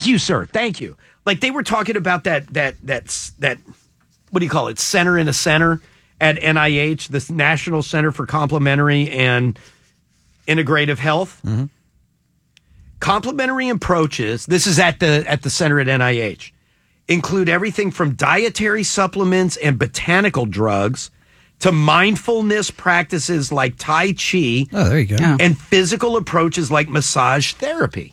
you, sir. Thank you. Like they were talking about that what do you call it? Center in a center at NIH, the National Center for Complementary and Integrative Health. Mm-hmm. Complementary approaches, this is at the center at NIH, include everything from dietary supplements and botanical drugs to mindfulness practices like Tai Chi. Oh, there you go. Yeah. And physical approaches like massage therapy.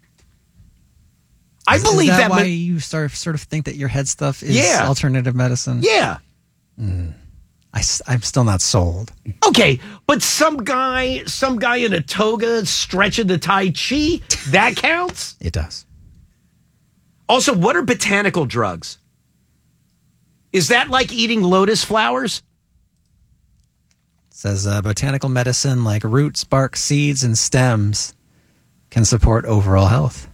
I believe that that why you sort of think that your head stuff is Yeah. alternative medicine? Yeah. I'm still not sold. Okay, but some guy in a toga stretching the Tai Chi, that counts? It does. Also, what are botanical drugs? Is that like eating lotus flowers? It says botanical medicine like roots, bark, seeds, and stems can support overall health.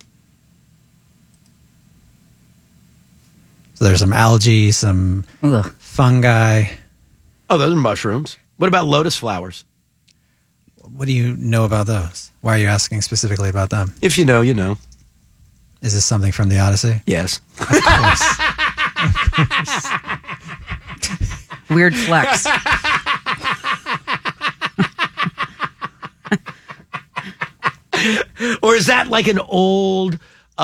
So there's some algae, some fungi. Oh, those are mushrooms. What about lotus flowers? What do you know about those? Why are you asking specifically about them? If you know, you know. Is this something from the Odyssey? Yes. Of course. Weird flex. Or is that like an old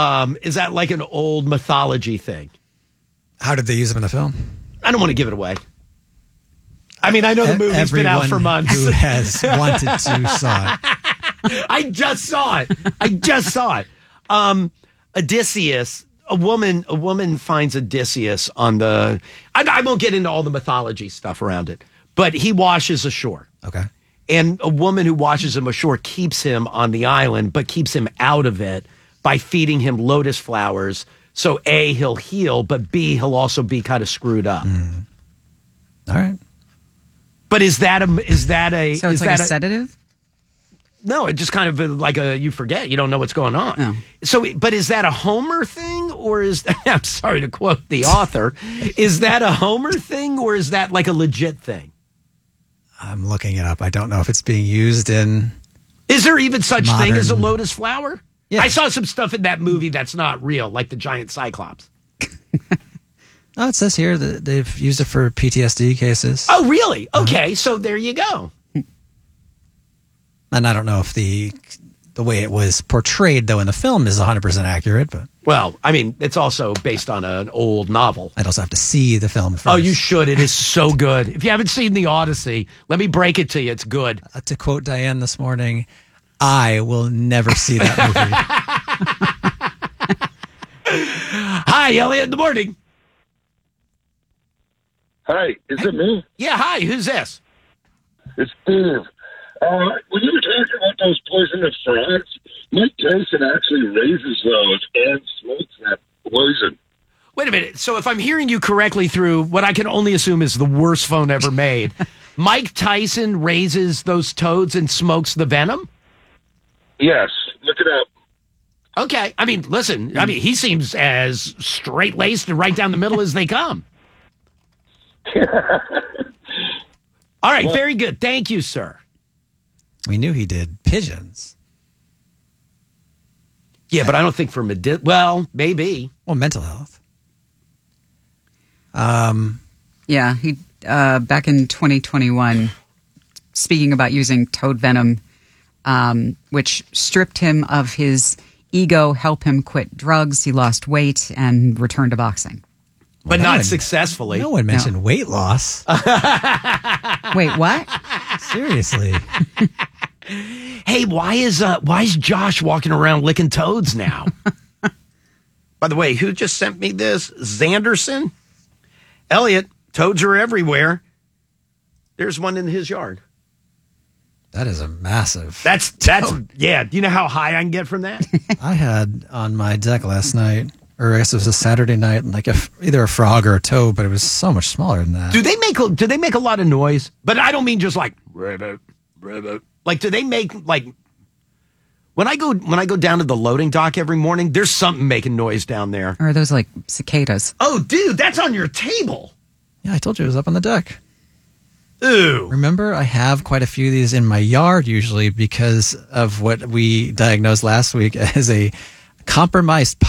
mythology thing? How did they use them in the film? I don't want to give it away. I mean, I know the movie's been out for months. Who has wanted to saw it. I just saw it. Odysseus, a woman finds Odysseus on the. I won't get into all the mythology stuff around it, but he washes ashore. Okay. And a woman who washes him ashore keeps him on the island, but keeps him out of it by feeding him lotus flowers. So A, he'll heal, but B, he'll also be kind of screwed up. All right. But is that a So it's like a sedative? No, it just kind of like you forget. You don't know what's going on. Oh. So, but is that a Homer thing or is that, I'm sorry to quote the author, is that a Homer thing or is that like a legit thing? I'm looking it up. I don't know if it's being used in. Is there even such modern... thing as a lotus flower? Yeah. I saw some stuff in that movie that's not real, like the giant cyclops. Oh, it says here that they've used it for PTSD cases. Oh, really? Okay, so there you go. And I don't know if the way it was portrayed, though, in the film is 100% accurate. But Well, I mean, it's also based on an old novel. I'd also have to see the film first. Oh, you should. It is so good. If you haven't seen The Odyssey, let me break it to you. It's good. To quote Diane this morning, I will never see that movie. Hi, Elliot, in the morning. Hi, is it me? Yeah, hi, who's this? It's Steve. When you were talking about those poisonous frogs, Mike Tyson actually raises those and smokes that poison. Wait a minute. So if I'm hearing you correctly through what I can only assume is the worst phone ever made, Mike Tyson raises those toads and smokes the venom? Yes, look it up. Okay. I mean, listen, he seems as straight-laced and right down the middle as they come. All right, very good. Thank you, sir. We knew he did pigeons. Yeah, but I don't think for well, maybe. Well, mental health. Yeah, he back in 2021, speaking about using toad venom, which stripped him of his ego, helped him quit drugs. He lost weight and returned to boxing. But not successfully. No one mentioned weight loss. Wait, what? Seriously. Hey, why is Josh walking around licking toads now? By the way, who just sent me this? Zanderson? Elliot, toads are everywhere. There's one in his yard. That is a massive. That's yeah. Do you know how high I can get from that? I had on my deck last night, or I guess it was a Saturday night, like either a frog or a toad, but it was so much smaller than that. Do they make a lot of noise? But I don't mean just like ribbit, ribbit. Like, do they make like when I go down to the loading dock every morning? There's something making noise down there. Or are those like cicadas? Oh, dude, that's on your table. Yeah, I told you it was up on the deck. Ooh. Remember, I have quite a few of these in my yard usually because of what we diagnosed last week as a compromised